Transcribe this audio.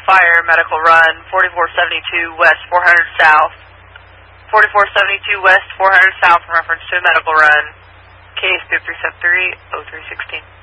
fire, medical run, 4472 west, 400 south. 4472 west, 400 south in reference to a medical run. Case 5373-0316.